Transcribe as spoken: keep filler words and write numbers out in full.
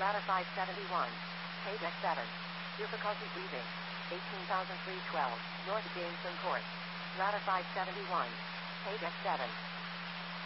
Ratified seventy-one. Page X seven. Difficulty breathing. eighteen thousand three hundred twelve. North Jameson Court. Ratified seventy-one. Page X seven.